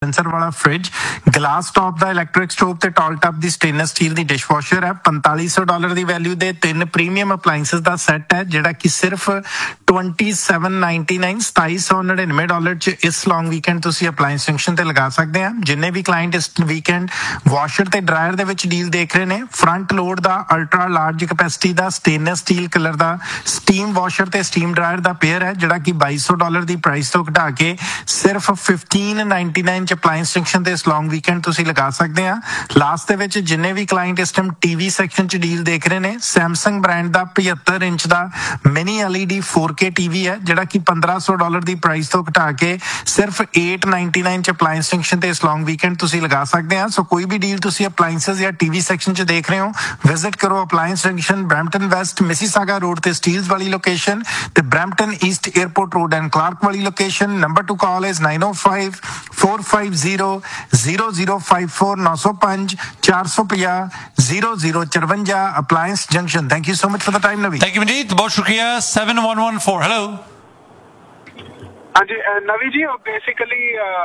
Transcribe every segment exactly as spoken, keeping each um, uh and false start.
Sensor ਵਾਲਾ fridge, glass top ਦਾ electric stove ਤੇ ਟਾਲ top ਦੀ stainless steel ਦੀ dishwasher ਹੈ। ਪੰਤਾਲੀ ਸੌ ਡਾਲਰ ਦੀ ਵੈਲਿਊ ਦੇ ਤਿੰਨ ਪ੍ਰੀਮੀਅਮ ਅਪਲਾਈਐਂਸਸ ਦਾ ਸੈੱਟ ਹੈ ਜਿਹੜਾ ਕਿ ਸਿਰਫ ਟਵੈਂਟੀ ਸੈਵਨ ਨਾਈਨਟੀ ਨਾਈਨ ਸਤਾਈ ਸੌ ਨੜਿਨਵੇਂ ਡਾਲਰ ਚ ਇਸ ਲੌਂਗ ਵੀਕਐਂਡ ਤੁਸੀਂ ਅਪਲਾਈਐਂਸ ਜੰਕਸ਼ਨ ਤੇ ਲਗਾ ਸਕਦੇ ਆ। ਜਿੰਨੇ ਵੀ ਕਲਾਇੰਟ ਇਸ ਵੀਕਐਂਡ ਵਾਸ਼ਰ ਤੇ ਡਰਾਇਰ ਦੇ ਵਿੱਚ ਡੀਲ ਦੇਖ ਰਹੇ ਨੇ, ਫਰੰਟ ਲੋਡ ਦਾ ਅਲਟਰਾ ਲਾਰਜ ਕੈਪੈਸਿਟੀ ਦਾ ਸਟੇਨਲੈਸ ਸਟੀਲ ਕਲਰ ਦਾ ਸਟੀਮ ਵਾਸ਼ਰ ਤੇ ਸਟੀਮ ਡਰਾਇਰ ਦਾ ਪੇਅਰ ਹੈ ਜਿਹੜਾ ਕਿ ਬਾਈ ਸੌ ਡਾਲਰ ਦੀ ਪ੍ਰਾਈਸ ਤੋਂ ਘਟਾ ਕੇ ਸਿਰਫ ਫਿਫਟੀਨ ਨਾਈਨਟੀ ਨਾਈਨ ਚ ਅਪਲਾਈਐਂਸ ਜੰਕਸ਼ਨ ਤੇ ਇਸ ਲੌਂਗ ਵੀਕਐਂਡ ਤੁਸੀਂ ਲਗਾ ਸਕਦੇ ਆ। ਲਾਸਟ ਦੇ ਵਿੱਚ ਜਿੰਨੇ ਵੀ ਕਲਾਇੰਟ ਇਸ ਟਾਈਮ ਟੀਵੀ ਸੈਕਸ਼ਨ ਚ ਡੀਲ ਦੇਖ ਰਹੇ ਨੇ, ਸੈਮਸੰਗ ਬ੍ਰਾਂਡ ਦਾ ਪਝੱਤਰ ਇੰਚ ਦਾ mini LED four K TV ਹੈ ਜਿਹੜਾ ਕਿ ਪੰਦਰਾਂ ਸੌ ਡਾਲਰ ਦੀ ਪ੍ਰਾਈਸ ਤੋਂ ਘਟਾ ਕੇ ਸਿਰਫ ਅੱਠ ਨਾਈਨਟੀ ਨਾਈਨ ਚ ਅਪਲਾਈਐਂਸ ਜੰਕਸ਼ਨ ਤੇ ਇਸ ਲੌਂਗ ਵੀਕਐਂਡ ਤੁਸੀਂ ਲਗਾ ਸਕਦੇ ਆ। ਸੋ ਕੋਈ ਵੀ ਡੀਲ ਤੁਸੀਂ ਅਪਲਾਈਐਂਸਸ ਜਾਂ ਟੀਵੀ ਸੈਕਸ਼ਨ ਚ ਦੇਖ ਰਹੇ ਹੋ, ਵਿਜ਼ਿਟ ਕਰੋ ਅਪਲਾਈਐਂਸ junction, Brampton West Mississauga road ਤੇ ਸਟੀਲਸ ਵਾਲੀ ਲੋਕੇਸ਼ਨ ਤੇ Brampton East airport road and Clark ਵਾਲੀ location. Number two call is ਨਾइन O five four five zero zero zero five four नौ सौ पांच चार सौ पचास zero zero चरवंजा appliance junction. Thank you so much for the time Navi. Thank you Manjeet, बहुत शुक्रिया। Seven one one four hello. हाँ जी नवी जी, basically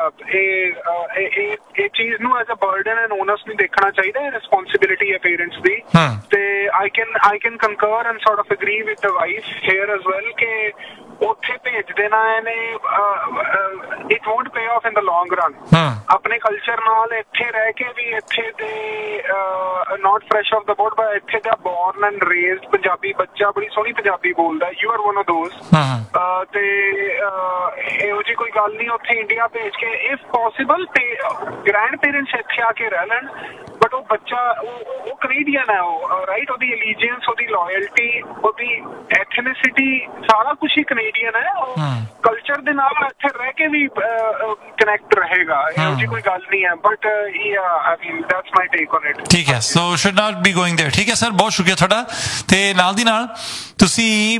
ਇਹ ਚੀਜ਼ ਨੂੰ as a burden and onus ਨਹੀਂ ਦੇਖਣਾ ਚਾਹੀਦਾ, ਰਿਸਪੌਂਸਿਬਿਲਿਟੀ ਹੈ ਪੇਰੈਂਟਸ ਦੀ। ਤੇ I can I can ਕੰਕਰ and sort of agri with the wife hair as well ਕਿ ਉੱਥੇ ਭੇਜ ਦੇਣਾ ਇਹਨੇ it won't pay of in the long run. ਆਪਣੇ ਕਲਚਰ ਨਾਲ ਇੱਥੇ ਰਹਿ ਕੇ ਵੀ ਇੱਥੇ ਦੇ ਨਾਟ fresh of the board but ਇੱਥੇ ਦਾ ਬੋਰਨ ਐਂਡ ਰੇਜ਼ਡ ਪੰਜਾਬੀ ਬੱਚਾ ਬੜੀ ਸੋਹਣੀ ਪੰਜਾਬੀ ਬੋਲਦਾ, you are one of those. ਤੇ ਇਹੋ ਜਿਹੀ ਕੋਈ ਗੱਲ ਨਹੀਂ, ਉੱਥੇ ਇੰਡੀਆ ਭੇਜ ਕੇ ਇਫ ਪੋਸੀਬਲ ਤੇ ਗ੍ਰੈਂਡ ਪੇਰੈਂਟਸ ਇੱਥੇ ਆ ਕੇ ਰਹਿ ਲੈਣ, ਬਟ ਉਹ ਬੱਚਾ ਉਹ ਉਹ ਕੈਨੇਡੀਅਨ ਹੈ, ਉਹ ਰਾਈਟ, ਉਹਦੀ ਐਲੀਜੈਂਸ, ਉਹਦੀ ਲਾਇਲਟੀ, ਉਹਦੀ ਐਥਨਿਸਿਟੀ ਸਾਰਾ ਕੁਛ ਹੀ ਕੈਨੇਡੀਅਨ ਹੈ। ਉਹ ਕਲਚਰ ਦੇ ਨਾਲ ਇੱਥੇ ਰਹਿ ਕੇ ਵੀ ਕਨੈਕਟ ਰਹੇਗਾ, ਇਹੋ ਜਿਹੀ ਕੋਈ ਗੱਲ ਨਹੀਂ ਹੈ। But I mean that's my take on it. ਠੀਕ ਹੈ, ਸੋ should not be going there. ਠੀਕ ਹੈ ਸਰ, ਬਹੁਤ ਸ਼ੁਕਰੀਆ ਤੁਹਾਡਾ। ਤੇ ਨਾਲ ਦੀ ਨਾਲ ਤੁਸੀਂ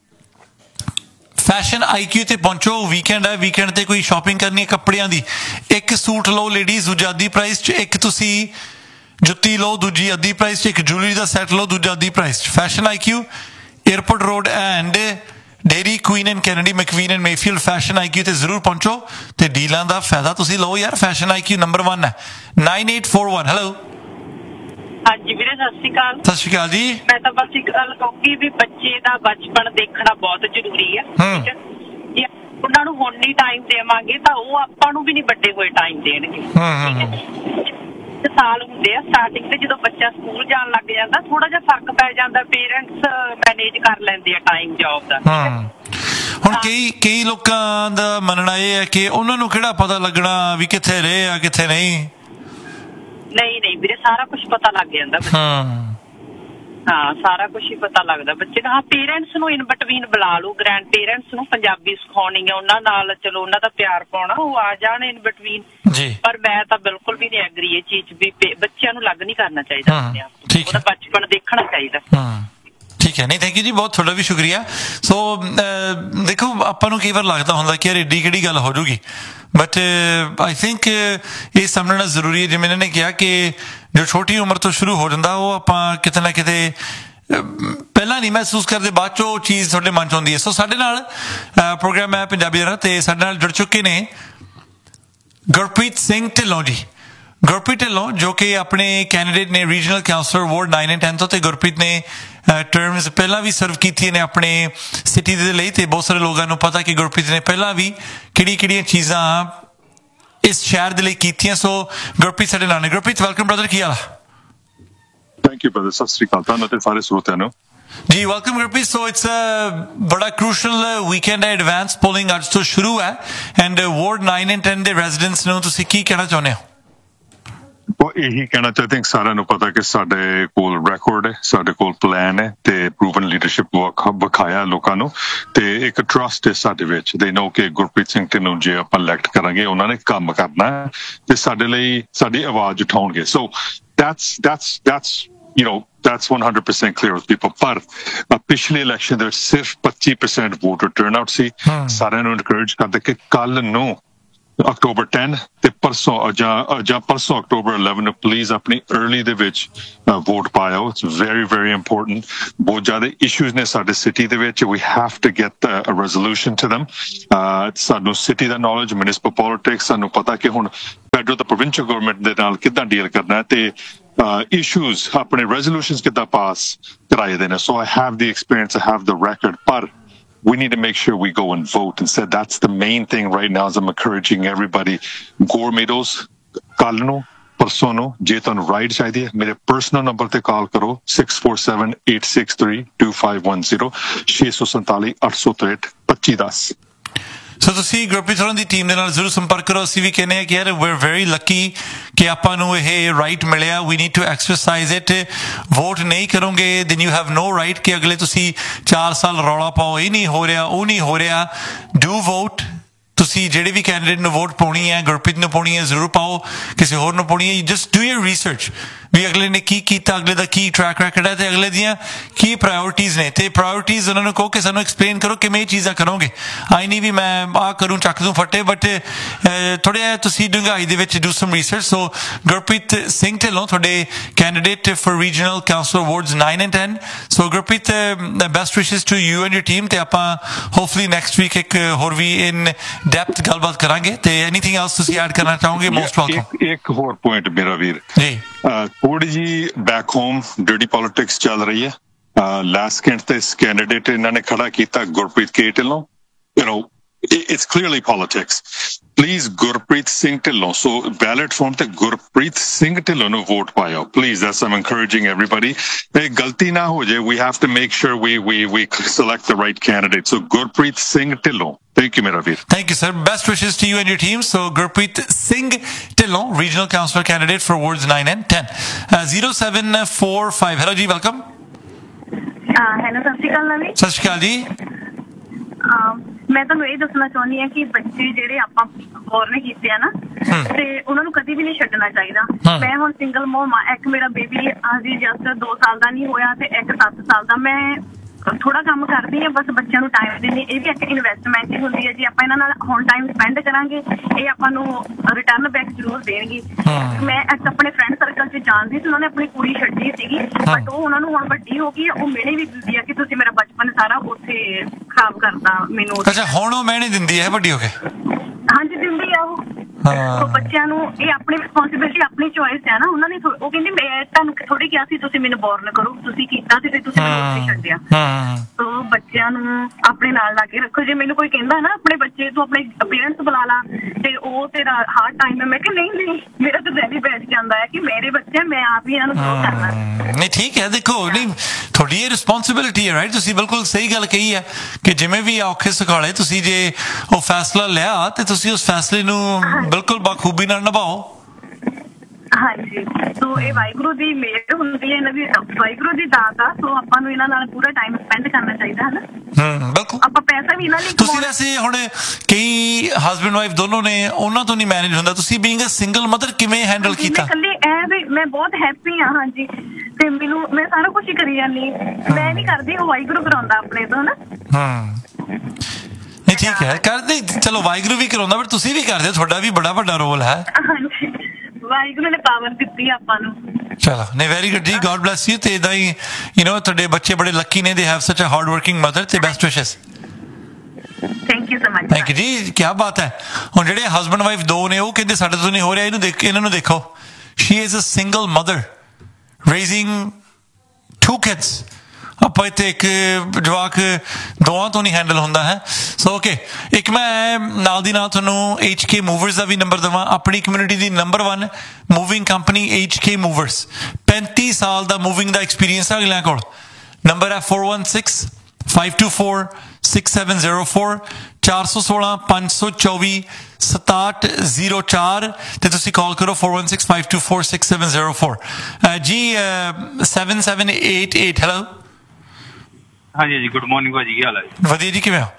ਫੈਸ਼ਨ ਆਈਕਿਊ ਤੇ ਪਹੁੰਚੋ, ਵੀਕਐਂਡ ਹੈ, ਵੀਕਐਂਡ ਤੇ ਕੋਈ ਸ਼ਾਪਿੰਗ ਕਰਨੀ ਹੈ ਕੱਪੜਿਆਂ ਦੀ, ਇੱਕ ਸੂਟ ਲਓ ਲੇਡੀਜ਼ ਦੂਜਾ ਅੱਧੀ ਪ੍ਰਾਈਸ ਚ, ਇੱਕ ਤੁਸੀਂ ਜੁੱਤੀ ਲਓ ਦੂਜੀ ਅੱਧੀ ਪ੍ਰਾਈਸ ਚ, ਇੱਕ ਜੁਐਲਰੀ ਦਾ ਸੈੱਟ ਲਓ ਦੂਜਾ ਅੱਧੀ ਪ੍ਰਾਈਸ ਚ। Fashion IQ, airport road and dairy Queen and Kennedy ਮੈਕਵੀਨ and Mayfield. Fashion IQ ਤੇ ਜ਼ਰੂਰ ਪਹੁੰਚੋ ਤੇ ਡੀਲਾਂ ਦਾ ਫਾਇਦਾ ਤੁਸੀਂ ਲਓ ਯਾਰ। ਫੈਸ਼ਨ ਆਈਕਿਊ ਨੰਬਰ ਵਨ ਹੈ। ਨਾइन एट फोर वन ਹੈਲੋ। ਹਾਂਜੀ ਵੀਰੇ, ਸਤਿ ਸ਼੍ਰੀ ਅਕਾਲ। ਸਤਿ ਸ਼੍ਰੀ ਅਕਾਲ ਜੀ। ਮੈਂ ਤਾਂ ਬਸ ਇੱਕ ਗੱਲ ਕਹੂੰਗੀ ਵੀ ਬੱਚੇ ਦਾ ਬਚਪਨ ਦੇਖਣਾ ਬਹੁਤ ਜ਼ਰੂਰੀ ਹੈ। ਜੇ ਉਹਨਾਂ ਨੂੰ ਹੁਣ ਨਹੀਂ ਟਾਈਮ ਦੇਵਾਂਗੇ ਤਾਂ ਉਹ ਆਪਾਂ ਨੂੰ ਵੀ ਨਹੀਂ ਵੱਡੇ ਹੋਏ ਟਾਈਮ ਦੇਣਗੇ। ਸਾਲ ਹੁੰਦੇ ਆ ਸਟਾਰਟਿੰਗ ਤੇ, ਜਦੋਂ ਬੱਚਾ ਸਕੂਲ ਜਾਣ ਲੱਗ ਜਾਂਦਾ ਥੋੜਾ ਜਿਹਾ ਫਰਕ ਪੈ ਜਾਂਦਾ, ਪੇਰੈਂਟਸ ਮੈਨੇਜ ਕਰ ਲੈਂਦੇ ਆ ਟਾਈਮ ਜੌਬ ਦਾ। ਹੁਣ ਕਈ ਕਈ ਲੋਕਾਂ ਦਾ ਮੰਨਣਾ ਇਹ ਹੈ ਕਿ ਉਹਨਾਂ ਨੂੰ ਕਿਹੜਾ ਪਤਾ ਲੱਗਣਾ ਵੀ ਕਿੱਥੇ ਰਹੇ ਆ ਕਿੱਥੇ ਨਹੀਂ। ਨਹੀਂ ਨਹੀਂ ਵੀਰੇ, ਸਾਰਾ ਕੁਛ ਪਤਾ ਲੱਗ ਜਾਂਦਾ। ਹਾਂ, ਸਾਰਾ ਕੁਛ ਹੀ ਪਤਾ ਲੱਗਦਾ ਬੱਚੇ ਦਾ। ਹਾਂ, ਪੇਰੈਂਟਸ ਨੂੰ ਇਨ ਬਿਟਵੀਨ ਬੁਲਾ ਲਓ, ਗ੍ਰੈਂਡ ਪੇਰੈਂਟਸ ਨੂੰ ਪੰਜਾਬੀ ਸਿਖਾਉਣੀ ਹੈ, ਉਹਨਾਂ ਨਾਲ ਚਲੋ ਉਹਨਾਂ ਦਾ ਪਿਆਰ ਪਾਉਣਾ, ਉਹ ਆ ਜਾਣ ਇਨ ਬਿਟਵੀਨ। ਪਰ ਮੈਂ ਤਾਂ ਬਿਲਕੁਲ ਵੀ ਨਹੀਂ ਐਗਰੀ ਇਹ ਚੀਜ਼ ਵੀ ਬੱਚਿਆਂ ਨੂੰ ਲੱਗ ਨਹੀਂ ਕਰਨਾ ਚਾਹੀਦਾ, ਉਹਦਾ ਬਚਪਨ ਦੇਖਣਾ ਚਾਹੀਦਾ। ਠੀਕ ਹੈ, ਨਹੀਂ ਥੈਂਕ ਯੂ ਜੀ, ਬਹੁਤ ਤੁਹਾਡਾ ਵੀ ਸ਼ੁਕਰੀਆ। ਸੋ ਦੇਖੋ, ਆਪਾਂ ਨੂੰ ਕਈ ਵਾਰ ਲੱਗਦਾ ਹੁੰਦਾ ਕਿ ਯਾਰ ਏਡੀ ਕਿਹੜੀ ਗੱਲ ਹੋ ਜੂਗੀ, ਬਟ ਆਈ ਥਿੰਕ ਇਹ ਸਮਝਣਾ ਜ਼ਰੂਰੀ ਹੈ। ਜਿਵੇਂ ਇਹਨਾਂ ਨੇ ਕਿਹਾ ਕਿ ਜੋ ਛੋਟੀ ਉਮਰ ਤੋਂ ਸ਼ੁਰੂ ਹੋ ਜਾਂਦਾ ਉਹ ਆਪਾਂ ਕਿਤੇ ਨਾ ਕਿਤੇ ਪਹਿਲਾਂ ਨਹੀਂ ਮਹਿਸੂਸ ਕਰਦੇ, ਬਾਅਦ ਚੋਂ ਉਹ ਚੀਜ਼ ਤੁਹਾਡੇ ਮਨ ਚ ਆਉਂਦੀ ਹੈ। ਸੋ ਸਾਡੇ ਨਾਲ ਪ੍ਰੋਗਰਾਮ ਹੈ ਪੰਜਾਬੀ ਦਾ ਤੇ ਸਾਡੇ ਨਾਲ ਜੁੜ ਚੁੱਕੇ ਨੇ ਗੁਰਪ੍ਰੀਤ ਸਿੰਘ ਢਿੱਲੋਂ ਜੀ। ਗੁਰਪ੍ਰੀਤ ਢਿੱਲੋਂ ਜੋ ਕਿ ਆਪਣੇ ਕੈਂਡੀਡੇਟ ਨੇ regional councillor ward ਨਾइन and ten ਤੋਂ, ਤੇ ਗੁਰਪ੍ਰੀਤ ਨੇ ਟਰਮਸ ਪਹਿਲਾਂ ਵੀ ਸਰਵ ਕੀਤੀਆਂ ਨੇ ਆਪਣੇ ਸਿਟੀ ਦੇ ਲਈ, ਤੇ ਬਹੁਤ ਸਾਰੇ ਲੋਕਾਂ ਨੂੰ ਪਤਾ ਕਿ ਗੁਰਪ੍ਰੀਤ ਨੇ ਪਹਿਲਾਂ ਵੀ ਕਿਹੜੀਆਂ ਕਿਹੜੀਆਂ ਚੀਜ਼ਾਂ ਇਸ ਸ਼ਹਿਰ ਦੇ ਲਈ ਕੀਤੀਆਂ। ਸੋ ਗੁਰਪ੍ਰੀਤ ਸਾਡੇ ਨਾਲ ਨੇ। Gurpreet welcome brother, Ki hall? Thank you brother, ਸਤਿ ਸ਼੍ਰੀ ਅਕਾਲ ਤੁਹਾਨੂੰ ਤੇ ਸਾਰੇ ਸਰੋਤਿਆਂ ਨੂੰ ਜੀ। ਵੈਲਕਮ ਗੁਰਪ੍ਰੀਤ। ਸੋ ਇਟਸ ਬੜਾ ਕ੍ਰੂਸ਼ਲ ਵੀਕਐਂਡ ਹੈ, ਐਡਵਾਂਸ ਪੋਲਿੰਗ ਅੱਜ ਤੋਂ ਸ਼ੁਰੂ ਹੈ and ward nine and ten ਦੇ ਰੈਜ਼ੀਡੈਂਟਸ ਨੂੰ ਤੁਸੀਂ ਕੀ ਕਹਿਣਾ ਚਾਹੁੰਦੇ ਹੋ? ਉਹ ਇਹੀ ਕਹਿਣਾ ਚਾਹੁੰਦੇ ਹਾਂ, ਸਾਰਿਆਂ ਨੂੰ ਪਤਾ ਕਿ ਸਾਡੇ ਕੋਲ ਰੈਕੋਰਡ ਹੈ, ਸਾਡੇ ਕੋਲ ਪਲਾਨ ਹੈ ਤੇ ਪ੍ਰੂਵਨ ਲੀਡਰਸ਼ਿਪ ਵਿਖਾਇਆ ਲੋਕਾਂ ਨੂੰ, ਤੇ ਇੱਕ ਟਰਸਟ ਹੈ ਸਾਡੇ ਵਿੱਚ। ਦੇ ਨੋ ਕਿ ਗੁਰਪ੍ਰੀਤ ਸਿੰਘ ਢਿੱਲੋਂ ਜੇ ਆਪਾਂ ਇਲੈਕਟ ਕਰਾਂਗੇ ਉਹਨਾਂ ਨੇ ਕੰਮ ਕਰਨਾ ਤੇ ਸਾਡੇ ਲਈ ਸਾਡੀ ਆਵਾਜ਼ ਉਠਾਉਣਗੇ। ਸੋ that's that's that's you know that's one hundred percent clear with people। ਪਰ ਪਿਛਲੇ ਇਲੈਕਸ਼ਨ ਦੇ ਵਿੱਚ ਸਿਰਫ twenty percent ਵੋਟਰ ਟਰਨਆਊਟ ਸੀ। ਸਾਰਿਆਂ ਨੂੰ ਇਨਕਰੇਜ ਕਰਦੇ ਕਿ ਕੱਲ ਨੂੰ ਅਕਤੂਬਰ tenth ਤੇ ਪਰਸੋਂ ਜਾਂ ਜਾਂ ਪਰਸੋਂ ਅਕਤੂਬਰ eleven ਨੂੰ ਪਲੀਜ਼ ਆਪਣੀ अर्ਲੀ ਦੇ ਵਿੱਚ ਵੋਟ ਪਾਇਓ ਇਟਸ ਵੈਰੀ ਵੈਰੀ ਇੰਪੋਰਟੈਂਟ ਬਹੁਤ ਜ਼ਿਆਦਾ ਇਸ਼ੂਜ਼ ਨੇ ਸਾਡੇ ਸਿਟੀ ਦੇ ਵਿੱਚ we have to get a resolution to them ਸਾਨੂੰ ਸਿਟੀ ਦਾ ਨੌਲੇਜ ਮਿਊਨਿਸਪਲ ਪੋਲਿਟਿਕਸ ਸਾਨੂੰ ਪਤਾ ਕਿ ਹੁਣ ਫੈਡਰਲ ਤੇ ਪ੍ਰੋਵਿੰਸ਼ੀਅਲ ਗਵਰਨਮੈਂਟ ਦੇ ਨਾਲ ਕਿੱਦਾਂ ਡੀਲ ਕਰਨਾ ਤੇ ਇਸ਼ੂਜ਼ ਆਪਣੇ ਰੈਜ਼ੋਲੂਸ਼ਨਸ ਕਿੱਦਾਂ ਪਾਸ ਕਰਾਏ ਦੇ ਨੇ ਸੋ I have the experience I have the record ਪਰ we need to make sure we go and vote. Instead, that's the main thing right now as I'm encouraging everybody. Gore Meadows, ਕੱਲ ਨੂੰ ਪਰਸੋਂ ਨੂੰ ਜੇ ਤੁਹਾਨੂੰ ਰਾਈਡ ਚਾਹੀਦੀ ਹੈ ਮੇਰੇ ਪਰਸਨਲ ਨੰਬਰ ਤੇ ਕਾਲ ਕਰੋ six four seven eight six three two five one zero ਛੇ ਸੌ ਸੰਤਾਲੀ ਅੱਠ ਸੌ ਤਰੇਹਠ ਪੱਚੀ ਦਸ ਸੋ ਤੁਸੀਂ ਗੁਰਪ੍ਰੀਤ ਹੋਰਾਂ ਦੀ ਟੀਮ ਦੇ ਨਾਲ ਜ਼ਰੂਰ ਸੰਪਰਕ ਕਰੋ ਅਸੀਂ ਵੀ ਕਹਿੰਦੇ ਹਾਂ ਕਿ ਯਾਰ ਵੀਰ ਵੈਰੀ ਲੱਕੀ ਕਿ ਆਪਾਂ ਨੂੰ ਇਹ ਰਾਈਟ ਮਿਲਿਆ ਵੀ need to exercise it vote ਨਹੀਂ ਕਰੋਗੇ then you have no right ਕਿ ਅਗਲੇ ਤੁਸੀਂ ਚਾਰ ਸਾਲ ਰੌਲਾ ਪਾਓ ਇਹ ਨਹੀਂ ਹੋ ਰਿਹਾ ਉਹ ਨਹੀਂ ਹੋ ਰਿਹਾ ਡੂ ਵੋਟ ਤੁਸੀਂ ਜਿਹੜੇ ਵੀ ਕੈਂਡੀਡੇਟ ਨੂੰ ਵੋਟ ਪਾਉਣੀ ਹੈ ਗੁਰਪ੍ਰੀਤ ਨੂੰ ਪਾਉਣੀ ਹੈ ਜ਼ਰੂਰ ਪਾਓ ਕਿਸੇ ਹੋਰ ਨੂੰ ਪਾਉਣੀ ਹੈ ਜਸਟ ਡੂ ਯਰ ਰਿਸਰਚ ਵੀ ਅਗਲੇ ਨੇ ਕੀ ਕੀਤਾ ਅਗਲੇ ਦਾ ਕੀ ਟਰੈਕ ਰੈਕਡ ਹੈ ਤੇ ਅਗਲੇ ਦੀਆਂ ਕੀ ਪ੍ਰਾਇਓਰਟੀਜ਼ ਨੇ ਤੇ ਪ੍ਰਾਇਓਰਟੀਜ਼ ਉਹਨਾਂ ਨੂੰ ਕਹੋ ਕਿ ਸਾਨੂੰ ਐਕਸਪਲੇਨ ਕਰੋ ਕਿਵੇਂ ਇਹ ਚੀਜ਼ਾਂ ਕਰੋਗੇ ਆਈ ਨਹੀਂ ਵੀ ਮੈਂ ਆਹ ਕਰੂੰ ਚੱਕ ਦੂੰ ਫੱਟੇ ਬਟ ਥੋੜ੍ਹਾ ਜਿਹਾ ਤੁਸੀਂ ਡੂੰਘਾਈ ਦੇ ਵਿੱਚ ਡੂ ਸਮ ਰਿਸਰਚ ਸੋ ਗੁਰਪ੍ਰੀਤ ਸਿੰਘ ਢਿੱਲੋਂ ਤੁਹਾਡੇ candidate for regional council awards nine and ten so Gurpreet best ਵਿਸ਼ੇਸ to you and your team ਤੇ ਆਪਾਂ ਹੋਪਫੁਲੀ ਨੈਕਸਟ ਵੀਕ ਇੱਕ ਹੋਰ ਵੀ ਇਨ ਡੈਪਥ ਗੱਲਬਾਤ ਕਰਾਂਗੇ ਤੇ ਐਨੀਥਿੰਗ ਐਲਸ ਤੁਸੀਂ ਐਡ ਕਰਨਾ ਚਾਹੋਗੇ ਮੋਸਟ ਵੈਲਕਮ ਇੱਕ ਹੋਰ ਪੁਆਇੰਟ ਮੇਰਾ ਵੀਰ ਜੀ ਥੋੜੀ ਜੀ ਬੈਕ ਹੋਮ ਡਰਟੀ ਪੋਲਿਟਿਕਸ ਚੱਲ ਰਹੀ ਹੈ ਲਾਸਟ ਸਕਿੰਟ ਤੇ ਕੈਂਡੀਡੇਟ ਇਹਨਾਂ ਨੇ ਖੜਾ ਕੀਤਾ ਗੁਰਪ੍ਰੀਤ ਕੇ Dhillon you know it's clearly politics please Gurpreet Singh Dhillon so ballot form te Gurpreet Singh Dhillon nu vote payo please that's I'm encouraging everybody hey galti na ho jaye we have to make sure we we we select the right candidate so Gurpreet Singh Dhillon thank you mera veer thank you sir best wishes to you and your team so Gurpreet Singh Dhillon regional councillor candidate for wards nine and ten uh, zero seven four five hello ji welcome uh hello sat shri akal navi sat shri akal ji ਮੈਂ ਤੁਹਾਨੂੰ ਇਹ ਦੱਸਣਾ ਚਾਹੁੰਦੀ ਹਾਂ ਕਿ ਬੱਚੇ ਜਿਹੜੇ ਆਪਾਂ ਬੋਰਨ ਕੀਤੇ ਆ ਨਾ ਤੇ ਉਹਨਾਂ ਨੂੰ ਕਦੀ ਵੀ ਨਹੀਂ ਛੱਡਣਾ ਚਾਹੀਦਾ ਮੈਂ ਹੁਣ ਸਿੰਗਲ ਮਮ ਆ ਇੱਕ ਮੇਰਾ ਬੇਬੀ ਅਜੇ ਜਸਟ ਦੋ ਸਾਲ ਦਾ ਨਹੀਂ ਹੋਇਆ ਤੇ ਇੱਕ ਸੱਤ ਸਾਲ ਦਾ ਮੈਂ ਥੋੜਾ ਕੰਮ ਕਰਦੀ ਹਾਂ ਬਸ ਬੱਚਿਆਂ ਨੂੰ ਟਾਈਮ ਦਿੰਦੀ ਇਹ ਵੀ ਇੱਕ ਇਨਵੈਸਟਮੈਂਟ ਹੀ ਹੁੰਦੀ ਹੈ ਜੀ ਆਪਾਂ ਇਹਨਾਂ ਨਾਲ ਹੁਣ ਟਾਈਮ ਸਪੈਂਡ ਕਰਾਂਗੇ ਇਹ ਆਪਾਂ ਨੂੰ ਰਿਟਰਨ ਬੈਕ ਜ਼ਰੂਰ ਦੇਣਗੇ ਮੈਂ ਇੱਕ ਆਪਣੇ ਫਰੈਂਡ ਸਰਕਲ 'ਚ ਜਾਣਦੀ ਸੀ ਉਹਨਾਂ ਨੇ ਆਪਣੀ ਕੁੜੀ ਛੱਡੀ ਸੀਗੀ ਬਟ ਉਹ ਉਹਨਾਂ ਨੂੰ ਹੁਣ ਵੱਡੀ ਹੋ ਗਈ ਉਹ ਮਿਹਣੇ ਵੀ ਦਿੰਦੀ ਆ ਕਿ ਤੁਸੀਂ ਮੇਰਾ ਬਚਪਨ ਸਾਰਾ ਉੱਥੇ ਖਰਾਬ ਕਰਤਾ ਮੈਨੂੰ ਅੱਛਾ ਹੁਣ ਉਹ ਮਿਹਣੇ ਦਿੰਦੀ ਹੈ ਵੱਡੀ ਹੋ ਕੇ ਹਾਂਜੀ ਦਿੰਦੀ ਆ ਉਹ ਉਹ ਬੱਚਿਆਂ ਨੂੰ ਇਹ ਆਪਣੀ ਰਿਸਪੌਂਸਿਬਿਲਿਟੀ ਆਪਣੀ ਚੋਇਸ ਹੈ ਨਾ ਉਹਨਾਂ ਨੇ ਉਹ ਕਹਿੰਦੀ ਮੈਂ ਤੁਹਾਨੂੰ ਥੋੜੀ ਕਿਹਾ ਸੀ ਤੁਸੀਂ ਮੈਨੂੰ ਬੋਰਨ ਕਰੋ ਤੁਸੀਂ ਕੀਤਾ ਸੀ ਤੇ ਤੁਸੀਂ ਮੈਨੂੰ ਉੱਥੇ ਛੱਡਿਆ ਸੋ ਬੱਚਿਆਂ ਨੂੰ ਆਪਣੇ ਨਾਲ ਲਾ ਕੇ ਰੱਖੋ ਜੇ ਮੈਨੂੰ ਕੋਈ ਕਹਿੰਦਾ ਨਾ ਆਪਣੇ ਬੱਚੇ ਤੂੰ ਆਪਣੇ ਪੇਰੈਂਟਸ ਬੁਲਾ ਲਾ ਤੇ ਉਹ ਤੇਰਾ ਹਾਰਡ ਟਾਈਮ ਹੈ ਮੈਂ ਕਿ ਨਹੀਂ ਨਹੀਂ ਮੇਰਾ ਤਾਂ ਦਿਲ ਹੀ ਬੈਠ ਜਾਂਦਾ ਹੈ ਕਿ ਮੇਰੇ ਬੱਚੇ ਮੈਂ ਆਪ ਹੀ ਇਹਨਾਂ ਨੂੰ ਗਰੋ ਕਰਨਾ ਨਹੀਂ ਠੀਕ ਹੈ ਦੇਖੋ ਨਹੀਂ ਤੁਹਾਡੀ ਇਹ ਰਿਸਪੌਂਸਿਬਿਲਿਟੀ ਹੈ ਰਾਈਟ ਤੁਸੀਂ ਬਿਲਕੁਲ ਸਹੀ ਗੱਲ ਕਹੀ ਹੈ ਕਿ ਜਿਵੇਂ ਵੀ ਔਖੇ ਸੁਖਾਲੇ ਤੁਸੀਂ ਜੇ ਉਹ ਫੈਸਲਾ ਲਿਆ ਤੇ ਤੁਸੀਂ ਉਸ ਫੈਸਲੇ ਨੂੰ ਬਿਲਕੁਲ ਬਾਖੂਬੀ ਨਾਲ ਨਿਭਾਓ ਹਾਂਜੀ ਸੋ ਇਹ ਵਾਹਿਗੁਰੂ ਦੀ ਮਿਹਰ ਹੁੰਦੀ ਹੈ ਇਹਨਾਂ ਦੀ ਵਾਹਿਗੁਰੂ ਦੀ ਦਾਤ ਆ ਸੋ ਆਪਾਂ ਨੂੰ ਇਹਨਾਂ ਨਾਲ ਪੂਰਾ ਟਾਈਮ ਸਪੈਂਡ ਕਰਨਾ ਚਾਹੀਦਾ ਹੈ ਨਾ ਹੂੰ ਬਿਲਕੁਲ ਆਪਾਂ ਪੈਸਾ ਵੀ ਇਹਨਾਂ ਲਈ ਤੁਸੀਂ ਵੈਸੇ ਹੁਣ ਕਈ ਹਸਬੈਂਡ ਵਾਈਫ ਦੋਨੋਂ ਨੇ ਉਹਨਾਂ ਤੋਂ ਨਹੀਂ ਮੈਨੇਜ ਹੁੰਦਾ ਤੁਸੀਂ ਬੀਇੰਗ ਅ ਸਿੰਗਲ ਮਦਰ ਕਿਵੇਂ ਹੈਂਡਲ ਕੀਤਾ ਮੈਂ ਇਕੱਲੀ ਐ ਵੀ ਮੈਂ ਬਹੁਤ ਹੈਪੀ ਹਾਂ ਹਾਂਜੀ ਤੇ ਮੈਨੂੰ ਮੈਂ ਸਾਰਾ ਕੁਝ ਹੀ ਕਰੀ ਜਾਂਦੀ ਮੈਂ ਨਹੀਂ ਕਰਦੀ ਉਹ ਵਾਹਿਗੁਰੂ ਕਰਾਉਂਦਾ ਆਪਣੇ ਤੋਂ ਨਾ ਹੂੰ ਨਹੀਂ ਠੀਕ ਹੈ ਕਰਦੇ ਚਲੋ ਵਾਹਿਗੁਰੂ ਵੀ ਕਰਾਉਂਦਾ ਪਰ ਤੁਸੀਂ ਵੀ ਕਰਦੇ ਤੁਹਾਡਾ ਵੀ ਬੜਾ ਵੱਡਾ ਰੋਲ ਹੈ ਹਾਂਜੀ ਵਾਹਿਗੁਰੂ ਨੇ ਪਾਵਰ ਦਿੱਤੀ ਆਪਾਂ ਨੂੰ ਚਲੋ ਨਹੀਂ ਵੈਰੀ ਗੁੱਡ ਜੀ ਗॉड ਬlesਸ ਯੂ ਤੇ ਇਦਾਂ ਹੀ ਯੂ نو ਤੁਹਾਡੇ ਬੱਚੇ ਬੜੇ ਲੱਕੀ ਨੇ ਦੇ ਹੈਵ ਸੱਚ ਅ ਹਾਰਡ ਵਰਕਿੰਗ ਮਦਰ ਤੇ ਬੈਸਟ ਵਿਸ਼ੇਸ thank you so much thank you ਜੀ ਕੀ ਬਾਤ ਹੈ ਹੁਣ ਜਿਹੜੇ ਹਸਬੈਂਡ ਵਾਈਫ ਦੋ ਨੇ ਉਹ ਕਹਿੰਦੇ ਸਾਡੇ ਤੋਂ ਨਹੀਂ ਹੋ ਰਿਹਾ ਇਹਨੂੰ ਦੇਖ ਇਹਨਾਂ ਨੂੰ ਦੇਖੋ she is a single mother raising to kids ਆਪਾਂ ਇੱਥੇ ਇੱਕ ਜਵਾਕ ਦੋਵਾਂ ਤੋਂ ਨਹੀਂ ਹੈਂਡਲ ਹੁੰਦਾ ਹੈ ਸੋ ਓਕੇ ਇੱਕ ਮੈਂ ਨਾਲ ਦੀ ਨਾਲ ਤੁਹਾਨੂੰ ਐਚ ਕੇ ਮੂਵਰਸ ਦਾ ਵੀ ਨੰਬਰ ਦੇਵਾਂ ਆਪਣੀ ਕਮਿਊਨਿਟੀ ਦੀ number one moving company H K movers ਪੈਂਤੀ ਸਾਲ ਦਾ ਮੂਵਿੰਗ ਦਾ ਐਕਸਪੀਰੀਅੰਸ ਹੈ ਅਗਲਿਆਂ ਕੋਲ ਨੰਬਰ ਹੈ four one six five two four six seven zero four ਚਾਰ ਸੌ ਸੋਲਾਂ ਪੰਜ ਸੌ ਚੌਵੀ ਸਤਾਹਠ ਜ਼ੀਰੋ ਚਾਰ ਤੇ ਤੁਸੀਂ ਕਾਲ ਕਰੋ four one six five two four six seven zero four ਜੀ seven seven eight eight hello ਹਾਂਜੀ ਜੀ ਗੁੱਡ ਮਾਰਨਿੰਗ ਭਾਜੀ ਕੀ ਹਾਲ ਹੈ ਵਧੀਆ ਜੀ ਕਿਵੇਂ ਹੋ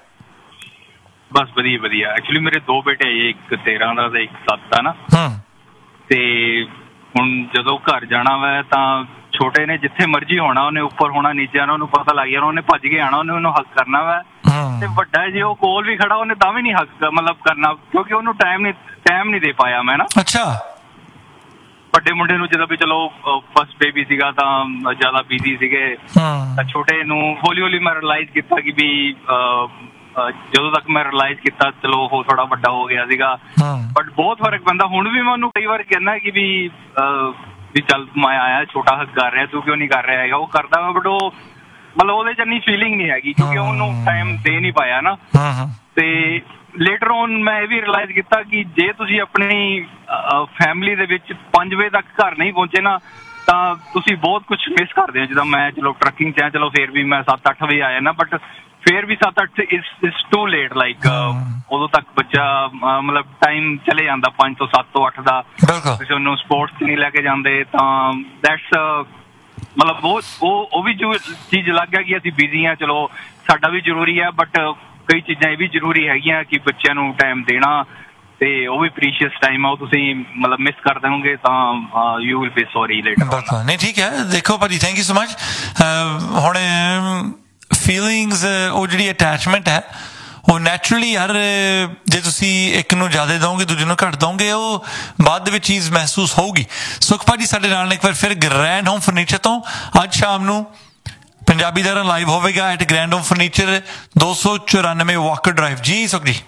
ਬਸ ਵਧੀਆ ਵਧੀਆ ਐਕਚੁਅਲੀ ਮੇਰੇ ਦੋ ਬੇਟੇ ਇੱਕ ਤੇਰਾਂ ਦਾ ਤੇ ਇੱਕ ਸੱਤ ਦਾ ਨਾ ਹੂੰ ਤੇ ਹੁਣ ਜਦੋਂ ਘਰ ਜਾਣਾ ਵਾ ਤਾਂ ਛੋਟੇ ਨੇ ਜਿੱਥੇ ਮਰਜ਼ੀ ਹੋਣਾ, ਉਹਨੇ ਉੱਪਰ ਹੋਣਾ ਨੀਚੇ ਆਉਣਾ, ਉਹਨੂੰ ਪਤਾ ਲੱਗ ਜਾਣਾ, ਉਹਨੇ ਭੱਜ ਕੇ ਆਉਣਾ, ਉਹਨੇ ਉਹਨੂੰ ਹੱਕ ਕਰਨਾ ਵਾ। ਤੇ ਵੱਡਾ ਜੇ ਉਹ ਕੋਲ ਵੀ ਖੜਾ ਉਹਨੇ ਤਾਂ ਵੀ ਨਹੀਂ ਹੱਕ ਮਤਲਬ ਕਰਨਾ, ਕਿਉਂਕਿ ਉਹਨੂੰ ਟਾਈਮ ਨਹੀਂ ਟਾਈਮ ਨਹੀਂ ਦੇ ਪਾਇਆ ਮੈਂ ਨਾ। ਅੱਛਾ। ਵੱਡੇ ਮੁੰਡੇ ਨੂੰ ਜਦੋਂ ਵੀ ਚਲੋ ਫਸਟ ਬੇਬੀ ਸੀਗਾ ਤਾਂ ਜ਼ਿਆਦਾ ਬਿਜ਼ੀ ਸੀਗੇ, ਤਾਂ ਛੋਟੇ ਨੂੰ ਹੌਲੀ ਹੌਲੀ ਮੈਂ ਰਿਅਲਾਈਜ਼ ਕੀਤਾ ਕਿ ਵੀ ਜਦੋਂ ਤੱਕ ਮੈਂ ਰਿਅਲਾਈਜ਼ ਕੀਤਾ ਚਲੋ ਉਹ ਥੋੜਾ ਵੱਡਾ ਹੋ ਗਿਆ ਸੀਗਾ, ਬਟ ਬਹੁਤ ਫਰਕ ਪੈਂਦਾ। ਹੁਣ ਵੀ ਮੈਂ ਉਹਨੂੰ ਕਈ ਵਾਰ ਕਹਿੰਦਾ ਕਿ ਵੀ ਵੀ ਚੱਲ ਮੈਂ ਆਇਆ ਛੋਟਾ ਹੱਕ ਕਰ ਰਿਹਾ, ਤੂੰ ਕਿਉਂ ਨਹੀਂ ਕਰ ਰਿਹਾ ਹੈਗਾ। ਉਹ ਕਰਦਾ ਵਾ ਬਟ ਉਹ ਮਤਲਬ ਉਹਦੇ ਚ ਇੰਨੀ ਫੀਲਿੰਗ ਨਹੀਂ ਹੈਗੀ ਕਿਉਂਕਿ ਉਹਨੂੰ ਟਾਈਮ ਦੇ ਨਹੀਂ ਪਾਇਆ ਨਾ। ਤੇ ਲੇਟਰ ਔਨ ਮੈਂ ਇਹ ਵੀ ਰਿਅਲਾਈਜ਼ ਕੀਤਾ ਕਿ ਜੇ ਤੁਸੀਂ ਆਪਣੀ ਫੈਮਿਲੀ ਦੇ ਵਿੱਚ ਪੰਜ ਵਜੇ ਤੱਕ ਘਰ ਨਹੀਂ ਪਹੁੰਚੇ ਨਾ ਤਾਂ ਤੁਸੀਂ ਬਹੁਤ ਕੁਝ ਮਿਸ ਕਰਦੇ ਹੋ। ਜਿੱਦਾਂ ਮੈਂ ਚਲੋ ਟਰੱਕਿੰਗ 'ਚ ਆ, ਚਲੋ ਫਿਰ ਵੀ ਮੈਂ ਸੱਤ ਅੱਠ ਵਜੇ ਆਇਆ ਨਾ, ਬਟ ਫਿਰ ਵੀ ਸੱਤ ਅੱਠ ਇਟਸ ਟੂ ਲੇਟ। ਲਾਈਕ ਉਦੋਂ ਤੱਕ ਬੱਚਾ ਮਤਲਬ ਟਾਈਮ ਚਲੇ ਜਾਂਦਾ ਪੰਜ ਤੋਂ ਸੱਤ ਤੋਂ ਅੱਠ ਦਾ, ਤੁਸੀਂ ਉਹਨੂੰ ਸਪੋਰਟਸ 'ਚ ਨਹੀਂ ਲੈ ਕੇ ਜਾਂਦੇ ਤਾਂ ਦੈਟਸ ਮਤਲਬ ਉਹ ਉਹ ਵੀ ਜੋ ਚੀਜ਼ ਲੱਗ ਗਿਆ ਕਿ ਅਸੀਂ ਬਿਜ਼ੀ ਹਾਂ, ਚਲੋ ਸਾਡਾ ਵੀ ਜ਼ਰੂਰੀ ਹੈ, ਬਟ ਕਈ ਚੀਜ਼ਾਂ ਇਹ ਵੀ ਜ਼ਰੂਰੀ ਹੈਗੀਆਂ ਕਿ ਬੱਚਿਆਂ ਨੂੰ ਟਾਈਮ ਦੇਣਾ, ਤੇ ਉਹ ਵੀ ਪ੍ਰੀਸ਼ੀਅਸ ਟਾਈਮ ਆ, ਉਹ ਤੁਸੀਂ ਮਤਲਬ ਮਿਸ ਕਰ ਦੇਵੋਗੇ ਤਾਂ you will be sorry later. ਬਿਲਕੁਲ ਨਹੀਂ, ਠੀਕ ਹੈ। ਦੇਖੋ ਭਾਜੀ, ਥੈਂਕ ਯੂ ਸੋ ਮਚ। ਹੁਣ ਫੀਲਿੰਗਸ ਉਹ ਜਿਹੜੀ ਅਟੈਚਮੈਂਟ ਹੈ ਉਹ ਨੈਚੁਰਲੀ ਯਾਰ ਜੇ ਤੁਸੀਂ ਇੱਕ ਨੂੰ ਜ਼ਿਆਦਾ ਦਓਗੇ ਦੂਜੇ ਨੂੰ ਘੱਟ ਦਓਗੇ ਉਹ ਬਾਅਦ ਦੇ ਵਿੱਚ ਚੀਜ਼ ਮਹਿਸੂਸ ਹੋਊਗੀ। ਸੁਖ ਭਾਜੀ ਸਾਡੇ ਨਾਲ ਇੱਕ ਵਾਰ ਫਿਰ ਗ੍ਰੈਂਡ ਹੋਮ ਫਰਨੀਚਰ ਤੋਂ ਅੱਜ ਸ਼ਾਮ ਨੂੰ ਪੰਜਾਬੀ ਦਰਾਂ ਲਾਈਵ ਹੋਵੇਗਾ ਐਟ ਗ੍ਰੈਂਡ ਹੋਮ ਫਰਨੀਚਰ ਦੋ ਸੌ ਚੁਰਾਨਵੇਂ ਵਾਕਰ ਡਰਾਈਵ। ਜੀ ਸੁਖ ਜੀ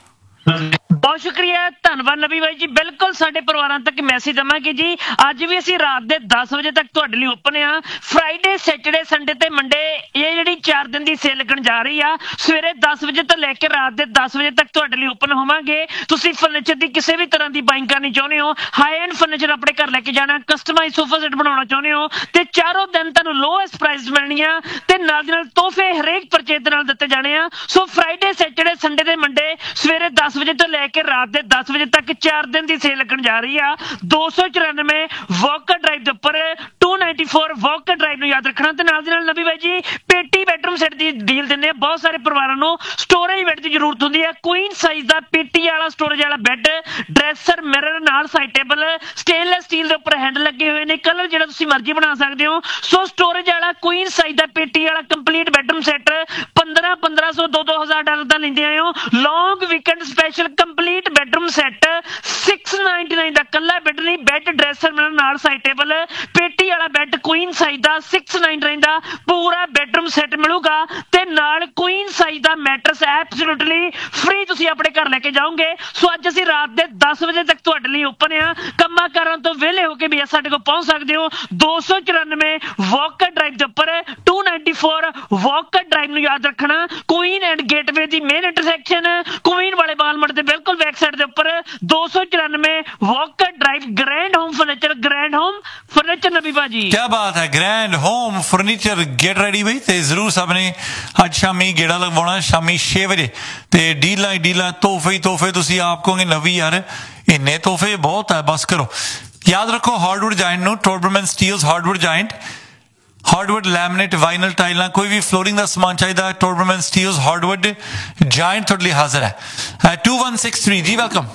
ਬਹੁਤ ਸ਼ੁਕਰੀਆ, ਧੰਨਵਾਦ ਨਬੀ ਬਾਈ ਜੀ। ਬਿਲਕੁਲ ਸਾਡੇ ਪਰਿਵਾਰਾਂ ਤੱਕ ਮੈਸੇਜ ਦੇਵਾਂਗੇ ਜੀ। ਅੱਜ ਵੀ ਅਸੀਂ ਰਾਤ ਦੇ ਦਸ ਵਜੇ ਤੱਕ ਤੁਹਾਡੇ ਲਈ ਓਪਨ ਆ। ਫਰਾਈਡੇ, ਸੈਟਰਡੇ, ਸੰਡੇ ਤੇ ਮੰਡੇ ਇਹ ਜਿਹੜੀ ਚਾਰ ਦਿਨ ਦੀ ਸੇਲ ਲੱਗਣ ਜਾ ਰਹੀ ਆ। ਸਵੇਰੇ ਦਸ ਵਜੇ ਤੋਂ ਲੈ ਕੇ ਰਾਤ ਦੇ ਦਸ ਵਜੇ ਤੱਕ ਤੁਹਾਡੇ ਲਈ ਓਪਨ ਹੋਵਾਂਗੇ। ਤੁਸੀਂ ਫਰਨੀਚਰ ਦੀ ਕਿਸੇ ਵੀ ਤਰ੍ਹਾਂ ਦੀ ਬਾਇੰਗ ਕਰਨੀ ਚਾਹੁੰਦੇ ਹੋ, ਹਾਈ ਐਂਡ ਫਰਨੀਚਰ ਆਪਣੇ ਘਰ ਲੈ ਕੇ ਜਾਣਾ, ਕਸਟਮਾਈਜ਼ ਸੋਫਾ ਸੈੱਟ ਬਣਾਉਣਾ ਚਾਹੁੰਦੇ ਹੋ ਤੇ ਚਾਰੋਂ ਦਿਨ ਤੁਹਾਨੂੰ ਲੋਐਸਟ ਪ੍ਰਾਈਸ ਮਿਲਣੀਆਂ ਤੇ ਨਾਲ ਦੀ ਨਾਲ ਤੋਹਫੇ ਹਰੇਕ ਪਰਚੇਜ ਦੇ ਨਾਲ ਦਿੱਤੇ ਜਾਣੇ ਆ। ਸੋ ਫਰਾਈਡੇ, ਸੈਟਰਡੇ, ਸੰਡੇ ਤੇ ਮੰਡੇ ਸਵੇਰੇ ਦਸ ਵਜੇ ਤੋਂ ਲੈ ਕੇ ਰਾਤ ਦੇ ਦਸ ਵਜੇ ਤੱਕ ਚਾਰ ਦਿਨ ਦੀ ਸੇਲ ਲੱਗਣ ਜਾ ਰਹੀ ਆ। ਦੋ ਸੌ ਚੁਰਾਨਵੇਂ ਵਾਕਰ ਡਰਾਈਵ ਦੇ ਉੱਪਰ ਦੋ ਸੌ ਚੌਰਾਨਵੇਂ ਵਾਕਰ ਡਰਾਈਵ ਨੂੰ ਯਾਦ ਰੱਖਣਾ। ਤੇ ਨਾਲ ਦੀ ਨਾਲ ਨਬੀ ਬਾਈ ਜੀ ਪੇਟੀ ਬੈਡਰੂਮ ਸੈੱਟ ਦੀ ਡੀਲ ਦਿੰਦੇ ਆ। ਬਹੁਤ ਸਾਰੇ ਪਰਿਵਾਰਾਂ ਨੂੰ ਸਟੋਰੇਜ ਬੈੱਡ ਦੀ ਜ਼ਰੂਰਤ ਹੁੰਦੀ ਹੈ। ਕੁਈਨ ਸਾਈਜ਼ ਦਾ ਪੇਟੀ ਵਾਲਾ ਸਟੋਰੇਜ ਵਾਲਾ ਬੈੱਡ, ਡਰੈਸਰ, ਮਿਰਰ ਨਾਲ ਸਾਈਡ ਟੇਬਲ, ਸਟੇਨਲੈਸ ਸਟੀਲ ਦੇ ਉੱਪਰ ਹੈਂਡਲ ਲੱਗੇ ਹੋਏ ਨੇ, ਕਲਰ ਜਿਹੜਾ ਤੁਸੀਂ ਮਰਜ਼ੀ ਬਣਾ ਸਕਦੇ ਹੋ। ਸੋ ਸਟੋਰੇਜ ਵਾਲਾ ਕੁਈਨ ਸਾਈਜ਼ ਦਾ ਪੇਟੀ ਵਾਲਾ ਕੰਪਲੀਟ ਬੈਡਰੂਮ ਸੈੱਟ ਪੰਦਰਾਂ ਪੰਦਰਾਂ ਸੌ ਦੋ ਦੋ ਹਜ਼ਾਰ ਡਾਲਰ ਦਾ ਲੈਂਦੇ ਆਏ ਹੋ। ਲੌਂਗ weekend special complete bedroom set ਛੇ ਸੌ ਨਿन्यानवे ਦਾ ਕੱਲਾ ਬੈੱਡ ਨਹੀਂ, ਬੈੱਡ, ਡਰੈਸਰ ਨਾਲ ਸਾਈਡ ਟੇਬਲ, ਪੇਟੀ ਵਾਲਾ ਬੈੱਡ ਕੁਈਨ ਸਾਈਜ਼ ਦਾ ਛੇ ਸੌ ਨਿन्यानवे ਦਾ ਪੂਰਾ ਬੈਡਰੂਮ ਸੈੱਟ ਮਿਲੂਗਾ ਤੇ ਨਾਲ ਕੁਈਨ ਸਾਈਜ਼ ਦਾ ਮੈਟਰਸ ਐਬਸੋਲੂਟਲੀ ਫ੍ਰੀ ਤੁਸੀਂ ਆਪਣੇ ਘਰ ਲੈ ਕੇ ਜਾਓਗੇ। ਸੋ ਅੱਜ ਅਸੀਂ ਰਾਤ ਦੇ ਦਸ ਵਜੇ ਤੱਕ ਤੁਹਾਡੇ ਲਈ ਓਪਨ ਆ। ਕੰਮਾਂ ਕਾਰਾਂ ਤੋਂ ਵਿਹਲੇ ਹੋ ਕੇ ਵੀ ਸਾਡੇ ਕੋਲ ਪਹੁੰਚ ਸਕਦੇ ਹੋ। ਦੋ ਸੌ ਚੁਰਾਨਵੇਂ ਵਾਕਰ ਡਰਾਈਵ ਦੇ ਉੱਪਰ ਦੋ ਸੌ ਚੌਰਾਨਵੇਂ ਵਾਕਰ ਡਰਾਈਵ ਨੂੰ ਯਾਦ ਰੱਖਣਾ। Queen and gateway the main intersection Queen ਵਾਲੇ ਬਾਲਮਟ ਦੇ ਬਿਲਕੁਲ ਬੈਕ ਸਾਈਡ ਦੇ ਉੱਪਰ ਦੋ ਸੌ ਚੁਰਾਨਵੇਂ Walker drive grand home furniture. Grand home furniture ਨਬੀ ਬਾਜੀ ਕੀ ਬਾਤ ਹੈ। Grand home furniture get ready ਬਈ ਤੇ ਜ਼ਰੂਰ ਸਭ ਨੇ ਅੱਜ ਸ਼ਾਮੀ ਗੇੜਾ ਲਗਵਾਉਣਾ ਸ਼ਾਮੀ ਛੇ ਵਜੇ ਤੇ ਡੀਲਾਂ ਹੀ ਡੀਲਾਂ, ਤੋਹਫੇ ਹੀ ਤੋਹਫੇ। ਤੁਸੀਂ ਆਪ ਕਹੋਗੇ ਨਵੀਂ ਯਾਰ ਇੰਨੇ ਤੋਹਫੇ ਬਹੁਤ ਹੈ, ਬਸ ਕਰੋ। ਯਾਦ ਰੱਖੋ ਹਾਰਡਵੁੱਡ ਜਾਇੰਟ ਨੂੰ ਟੋਰਬਰਮੈਨ Steeles hardwood giant, hardwood laminate ਵਾਈਨਲ ਟਾਈਲਾਂ, ਕੋਈ ਵੀ ਫਲੋਰਿੰਗ ਦਾ ਸਮਾਨ ਚਾਹੀਦਾ ਟੋਰਬਰਮੈਨ ਸਟੀਲਸ ਹਾਰਡਵੁੱਡ ਜਾਇੰਟ ਤੁਹਾਡੇ ਲਈ ਹਾਜ਼ਰ ਹੈ। To one six three G welcome.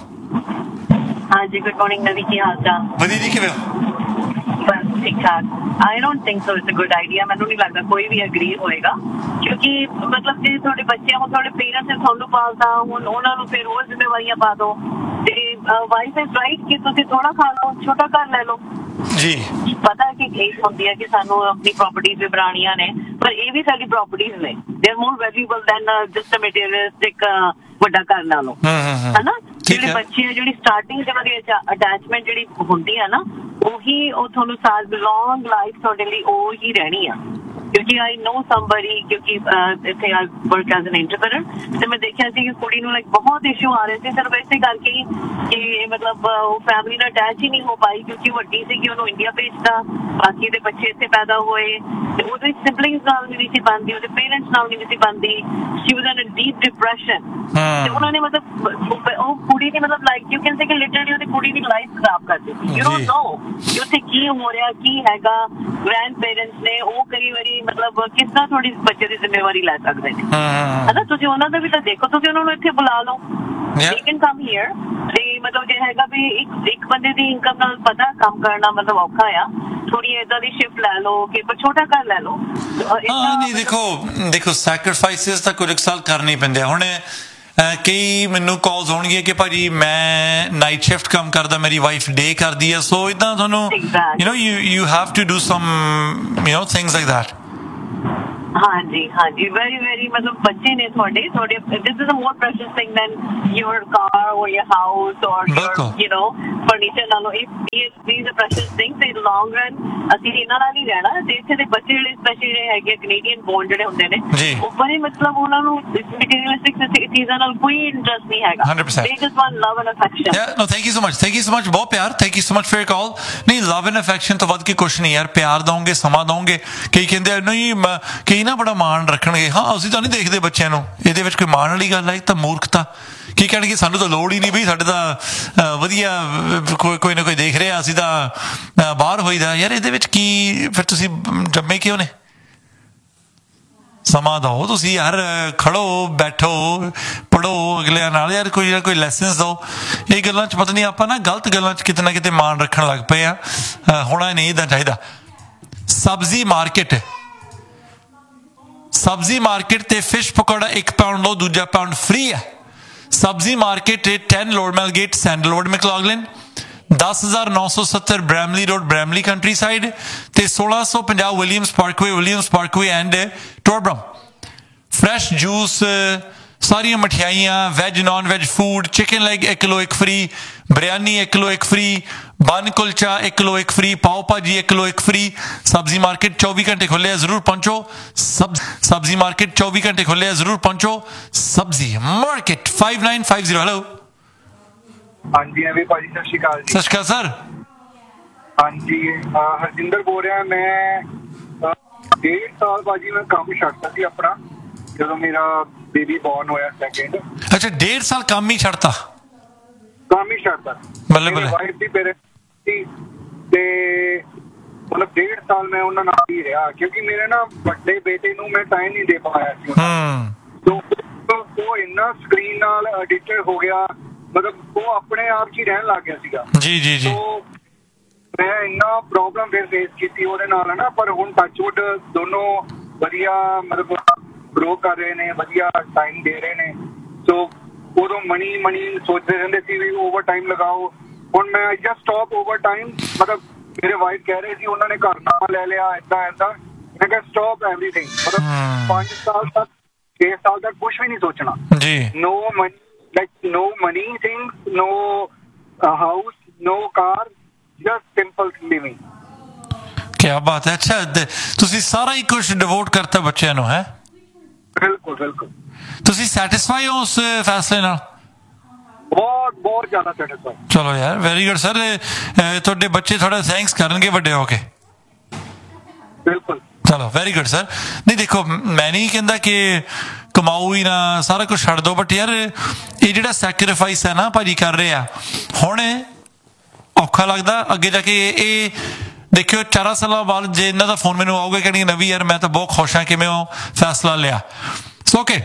हाँ जी, गुड मॉर्निंग नवी, की हाल चाल? ਵਧੀਆ ਜੀ, ਕਿਵੇਂ ਹੋ? बस ठीक ठाक। I don't think so it's a good idea. मैनू नहीं लगता कोई भी एग्री होएगा, क्योंकि मतलब जे थोड़े बच्चे हो, थोड़े पेरेंट्स ने थानू पालता हुण उन्हां नू फिर रोज जिम्मेवारियां पा दो। ते वाइफ इज राइट कि तुसीं थोड़ा खा लो, छोटा घर ले लो जी। पता है कि केस होती है कि सानू अपनी प्रॉपर्टीज भी बनानियां ने, पर ये भी साडी प्रॉपर्टीज ने। They are more valuable than just a materialistic ਵੱਡਾ ਘਰ ਨਾਲੋਂ, ਹਨਾ। ਜਿਹੜੇ ਬੱਚੇ ਆ ਜਿਹੜੀ ਸਟਾਰਟਿੰਗ ਤੇ ਉਹਦੀ ਅਟੈਚਮੈਂਟ ਜਿਹੜੀ ਹੁੰਦੀ ਆ ਨਾ, ਉਹੀ ਉਹ ਤੁਹਾਨੂੰ ਸਾਲ ਲੌਂਗ ਲਾਈਫ ਤੁਹਾਡੇ ਲਈ ਉਹ ਹੀ ਰਹਿਣੀ ਆ। ਕਿਉਂਕਿ ਆਈ ਨੋ ਸਮਬਡੀ, ਕਿਉਂਕਿ ਇੱਥੇ ਆ ਵਰਕ ਐਜ਼ ਐਨ ਇੰਟਰਪ੍ਰੀਨਰ ਤੇ ਮੈਂ ਦੇਖਿਆ ਸੀ ਕਿ ਕੁੜੀ ਨੂੰ ਲਾਈਕ ਬਹੁਤ ਇਸ਼ੂ ਆ ਰਹੇ ਸੀ ਸਿਰਫ ਇਸੇ ਕਰਕੇ ਕਿ ਮਤਲਬ ਉਹ ਫੈਮਿਲੀ ਨਾਲ ਅਟੈਚ ਹੀ ਨਹੀਂ ਹੋ ਪਾਈ, ਕਿਉਂਕਿ ਵੱਡੀ ਸੀ ਕਿ ਉਹਨੂੰ ਇੰਡੀਆ ਭੇਜਤਾ, ਬਾਕੀ ਦੇ ਬੱਚੇ ਇੱਥੇ ਪੈਦਾ ਹੋਏ ਤੇ ਉਹਦੇ ਸਿਬਲਿੰਗਸ ਨਾਲ ਵੀ ਨਹੀਂ ਸੀ ਬਣਦੀ, ਉਹਦੇ ਪੇਰੈਂਟਸ ਨਾਲ ਵੀ ਨਹੀਂ ਸੀ ਬਣਦੀ। ਸ਼ੀ ਵਾਜ਼ ਇਨ ਅ ਡੀਪ ਡਿਪਰੈਸ਼ਨ ਤੇ ਉਹਨਾਂ ਨੇ ਮਤਲਬ ਉਹ ਕੁੜੀ ਨੇ ਮਤਲਬ ਲਾਈਕ ਯੂ ਕੈਨ ਸੇ ਕਿ ਲਿਟਰਲੀ ਉਹਦੀ ਕੁੜੀ ਦੀ ਲਾਈਫ ਖਰਾਬ ਕਰ ਦਿੱਤੀ। ਯੂ ਡੋਨਟ ਨੋ ਕਿ ਉੱਥੇ ਕੀ ਹੋ ਰਿਹਾ ਕੀ ਹੈਗਾ। ਗ੍ਰੈਂਡ ਪੇਰੈਂਟਸ ਨੇ ਉਹ ਕਈ ਵਾਰੀ ਮਤਲਬ ਕਿਸ ਤਰ੍ਹਾਂ ਥੋੜੀ ਬੱਚੇ ਦੀ ਜ਼ਿੰਮੇਵਾਰੀ ਲੈ ਸਕਦੇ ਨੇ ਹਨਾ ਤੁਸੀਂ ਉਹਨਾਂ ਦਾ ਵੀ ਤਾਂ ਦੇਖੋ ਤੁਸੀਂ ਉਹਨਾਂ ਨੂੰ ਇੱਥੇ ਬੁਲਾ ਲਓ they can come here ਤੇ ਮਤਲਬ ਜੇ ਹੈਗਾ ਵੀ ਇੱਕ ਇੱਕ ਬੰਦੇ ਦੀ ਇਨਕਮ ਨਾਲ ਪਤਾ ਕੰਮ ਕਰਨਾ ਮਤਲਬ ਔਖਾ ਆ ਥੋੜੀ ਏਦਾਂ ਦੀ ਸ਼ਿਫਟ ਲੈ ਲਓ ਕਿ ਛੋਟਾ ਘਰ ਲੈ ਲਓ ਹਾਂ ਨਹੀਂ ਦੇਖੋ ਦੇਖੋ ਸੈਕਰੀਫਾਈਸਿਸ ਤਾਂ ਕੁਝ ਸਾਲ ਕਰਨੇ ਪੈਂਦੇ ਹੁਣ ਕਈ ਮੈਨੂੰ ਕਾਲਸ ਹੋਣਗੀਆਂ ਕਿ ਭਾਜੀ ਮੈਂ ਨਾਈਟ ਸ਼ਿਫਟ ਕੰਮ ਕਰਦਾ ਮੇਰੀ ਵਾਈਫ ਡੇ ਕਰਦੀ ਹੈ ਸੋ ਇਦਾਂ ਤੁਹਾਨੂੰ you know you you have to do sum you know things like that ਹਾਂਜੀ ਹਾਂਜੀ ਵੈਰੀ ਵੈਰੀ ਮਤਲਬ ਬੱਚੇ ਨੇ ਤੁਹਾਡੇ ਤੁਹਾਡੇ this is a more precious thing then your ਕਾਰ ਔਰ ਯੂਰ ਹਾਊਸ ਔਰ ਯੂ نو ਫਰਨੀਚਰ ਨਾਲੋਂ if these are precious things in long run ਅਸੀਂ ਇਹਨਾਂ ਨਾਲ ਹੀ ਰਹਿਣਾ ਤੇ ਇੱਥੇ ਦੇ ਬੱਚੇ ਜਿਹੜੇ ਸਪੈਸ਼ਲੀ ਜਿਹੜੇ ਹੈਗੇ ਕੈਨੇਡੀਅਨ ਬੋਰਨ ਜਿਹੜੇ ਹੁੰਦੇ ਨੇ ਉਹ ਬੜੇ ਮਤਲਬ ਉਹਨਾਂ ਨੂੰ ਮਟੀਰੀਅਲਿਸਟਿਕ ਚੀਜ਼ਾਂ ਨਾਲ ਕੋਈ ਇੰਟਰਸਟ ਨਹੀਂ ਹੈਗਾ one hundred percent they just want love and affection yeah no thank you so much thank you so much ਬਹੁਤ ਪਿਆਰ thank you so much for your call ਨਹੀਂ love and affection ਤੋਂ ਵੱਧ ਕੇ ਕੁਛ ਨਹੀਂ ਯਾਰ ਪਿਆਰ ਦੋਗੇ ਸਮਾਂ ਦੋਗੇ ਕਈ ਕਹਿੰਦੇ ਨਹੀਂ ਕਈ ਨਾ ਬੜਾ ਮਾਣ ਰੱਖਣਗੇ ਹਾਂ ਅਸੀਂ ਤਾਂ ਨਹੀਂ ਦੇਖਦੇ ਬੱਚਿਆਂ ਨੂੰ ਇਹਦੇ ਵਿੱਚ ਕੋਈ ਮਾਣ ਵਾਲੀ ਗੱਲ ਹੈ ਤਾਂ ਮੂਰਖਤਾ ਕੀ ਕਹਿਣਗੇ ਸਾਨੂੰ ਤਾਂ ਲੋੜ ਹੀ ਨਹੀਂ ਬਈ ਸਾਡੇ ਤਾਂ ਵਧੀਆ ਕੋਈ ਕੋਈ ਨਾ ਕੋਈ ਦੇਖ ਰਿਹਾ ਅਸੀਂ ਤਾਂ ਬਾਹਰ ਹੋਈਦਾ ਯਾਰ ਇਹਦੇ ਵਿੱਚ ਕੀ ਫਿਰ ਤੁਸੀਂ ਜੰਮੇ ਕਿਉਂ ਨੇ ਸਮਾਂ ਦਿਓ ਤੁਸੀਂ ਯਾਰ ਖੜੋ ਬੈਠੋ ਪੜ੍ਹੋ ਅਗਲਿਆਂ ਨਾਲ ਯਾਰ ਕੋਈ ਨਾ ਕੋਈ ਲੈਸਨਸ ਦਿਓ ਇਹ ਗੱਲਾਂ 'ਚ ਪਤਾ ਨਹੀਂ ਆਪਾਂ ਨਾ ਗਲਤ ਗੱਲਾਂ 'ਚ ਕਿਤੇ ਨਾ ਕਿਤੇ ਮਾਣ ਰੱਖਣ ਲੱਗ ਪਏ ਆ ਹੋਣਾ ਨਹੀਂ ਇੱਦਾਂ ਚਾਹੀਦਾ ਸਬਜ਼ੀ ਮਾਰਕੀਟ ਸਬਜ਼ੀ ਮਾਰਕੀਟ ਤੇ ਫਿਸ਼ ਪਕੌੜਾ ਇੱਕ ਪਾਉਂਡ ਲਓ ਦੂਜਾ ਪਾਉਂਡ ਫ੍ਰੀ ਹੈ ਸਬਜ਼ੀ ਮਾਰਕੀਟ ten ਲੋਰਮੈਲ ਗੇਟ ਸੈਂਡਲਵੁੱਡ ਮੈਕਲੌਗਲਿਨ ਦਸ ਹਜ਼ਾਰ ਨੌ ਸੌ ਸੱਤਰ Bramley road Bramley country side ਤੇ ਸੋਲਾਂ ਸੌ ਪੰਜਾਹ Williams Parkway Williams Parkway and ਟੋਰਬਰਮ fresh juice ਸਾਰੀਆਂ ਮਠਿਆਈਆਂ veg ਨॉन veg food chicken leg ਇੱਕ ਕਿਲੋ ਇੱਕ ਫ੍ਰੀ ਬਿਰਿਆਨੀ ਇੱਕ ਕਿਲੋ ਇੱਕ ਫ੍ਰੀ ਬਨ ਕੁਲਚਾ ਇੱਕ ਕਿਲੋ ਇੱਕ ਫ੍ਰੀ ਪਾਓ ਭਾਜੀ ਇੱਕ ਕਿਲੋ ਇੱਕ ਫ੍ਰੀ ਸਬਜ਼ੀ ਮਾਰਕੀਟ ਚੌਵੀ ਘੰਟੇ ਖੁੱਲੇ ਜ਼ਰੂਰ ਪਹੁੰਚੋ ਸਬ ਸਬਜ਼ੀ ਮਾਰਕੀਟ ਚੌਵੀ ਘੰਟੇ ਖੁੱਲੇ ਜ਼ਰੂਰ ਪਹੁੰਚੋ ਸਬਜ਼ੀ market five nine five zero hello ਹਾਂਜੀ ਐਵੇਂ ਭਾਜੀ ਸਤਿ ਸ਼੍ਰੀ ਅਕਾਲ ਜੀ ਸਤਿ ਸ਼੍ਰੀ ਅਕਾਲ ਸਰ ਹਾਂਜੀ ਹਰਜਿੰਦਰ ਬੋਲ ਰਿਹਾ ਮੈਂ ਡੇਢ ਸਾਲ ਭਾਜੀ ਮੈਂ ਕੰਮ ਛੱਡਤਾ ਸੀ ਆਪਣਾ ਜਦੋਂ ਮੇਰਾ ਬੇਬੀ ਬੌਰਨ ਹੋਇਆ ਸੈਕਿੰਡ ਅੱਛਾ ਡੇਢ ਸਾਲ ਕੰਮ ਹੀ ਛੱਡਤਾ ਕੰਮ ਹੀ ਛੱਡਤਾ ਬੱਲੇ ਬੱਲੇ ਵਾਈਫ ਦੀ ਪੇਰੈਂਟਸ ਸੀ ਤੇ ਮਤਲਬ ਡੇਢ ਸਾਲ ਮੈਂ ਉਹਨਾਂ ਨਾਲ ਹੀ ਰਿਹਾ ਕਿਉਂਕਿ ਮੇਰੇ ਨਾ ਵੱਡੇ ਬੇਟੇ ਨੂੰ ਮੈਂ ਟਾਈਮ ਨਹੀਂ ਦੇ ਪਾਇਆ ਸੀ ਹੂੰ ਉਹ ਇੰਨਾ ਸਕਰੀਨ ਨਾਲ ਐਡਿਕਟਡ ਹੋ ਗਿਆ ਮਤਲਬ ਉਹ ਆਪਣੇ ਆਪ 'ਚ ਹੀ ਰਹਿਣ ਲੱਗ ਗਿਆ ਸੀਗਾ ਜੀ ਜੀ ਜੀ ਮੈਂ ਇੰਨਾ ਪ੍ਰੋਬਲਮ ਫਿਰ ਫੇਸ ਕੀਤੀ ਉਹਦੇ ਨਾਲ ਨਾ ਪਰ ਹੁਣ ਟੱਚਵੁੱਡ ਦੋਨੋਂ ਵਧੀਆ ਮਤਲਬ ਗਰੋ ਕਰ ਰਹੇ ਨੇ ਵਧੀਆ ਟਾਈਮ ਦੇ ਰਹੇ ਨੇ ਸੋ ਉਦੋਂ ਮਨੀ ਮਨੀ ਸੋਚਦੇ ਰਹਿੰਦੇ ਸੀ ਵੀ ਓਵਰ ਟਾਈਮ ਲਗਾਓ ਹੁਣ ਮੈਂ ਜਸਟ ਸਟਾਪ ਓਵਰ ਟਾਈਮ ਮਤਲਬ ਮੇਰੇ ਵਾਈਫ ਕਹਿ ਰਹੇ ਸੀ ਉਹਨਾਂ ਨੇ ਘਰ ਨਵਾਂ ਲੈ ਲਿਆ ਏਦਾਂ ਏਦਾਂ ਮੈਂ ਕਿਹਾ ਸਟਾਪ ਐਵਰੀਥਿੰਗ ਮਤਲਬ ਪੰਜ ਸਾਲ ਤੱਕ ਛੇ ਸਾਲ ਤੱਕ ਕੁਛ ਵੀ ਨਹੀਂ ਸੋਚਣਾ ਜੀ no money like no money things ਨੋ ਹਾਊਸ ਨੋ ਕਾਰ ਜਸਟ ਸਿੰਪਲ ਲਿਵਿੰਗ ਕਿਆ ਬਾਤ ਹੈ ਅੱਛਾ ਤੁਸੀਂ ਸਾਰਾ ਹੀ ਕੁਝ ਡਿਵੋਟ ਕਰਤਾ ਬੱਚਿਆਂ ਨੂੰ ਹੈ ਬਿਲਕੁਲ ਬਿਲਕੁਲ ਤੁਸੀਂ ਸੈਟੀਸਫਾਈ ਹੋ ਉਸ ਫੈਸਲੇ ਨਾਲ ਬਹੁਤ ਬਹੁਤ ਜ਼ਿਆਦਾ ਸੈਟੀਸਫਾਈ ਚਲੋ ਯਾਰ ਵੈਰੀ ਗੁੱਡ ਸਰ ਤੁਹਾਡੇ ਬੱਚੇ ਥੋੜਾ ਥੈਂਕਸ ਕਰਨਗੇ ਵੱਡੇ ਹੋ ਕੇ ਬਿਲਕੁਲ ਚਲੋ ਵੈਰੀ ਗੁੱਡ ਸਰ ਨਹੀਂ ਦੇਖੋ ਮੈਂ ਨਹੀਂ ਕਹਿੰਦਾ ਕਿ ਕਮਾਓ ਹੀ ਨਾ ਸਾਰਾ ਕੁਝ ਛੱਡ ਦਿਓ ਬਟ ਯਾਰ ਇਹ ਜਿਹੜਾ ਸੈਕਰੀਫਾਈਸ ਹੈ ਨਾ ਭਾਜੀ ਕਰ ਰਹੇ ਆ ਹੁਣ ਔਖਾ ਲੱਗਦਾ ਅੱਗੇ ਜਾ ਕੇ ਇਹ ਦੇਖਿਓ ਚਾਰਾਂ ਸਾਲਾਂ ਬਾਅਦ ਜੇ ਇਹਨਾਂ ਦਾ ਫੋਨ ਮੈਨੂੰ ਆਊਗਾ ਕਹਿਣਗੇ ਨਵੀਂ ਯਾਰ ਮੈਂ ਤਾਂ ਬਹੁਤ ਖੁਸ਼ ਹਾਂ ਕਿ ਮੈਂ ਉਹ ਫੈਸਲਾ ਲਿਆ ਸੋ ਓਕੇ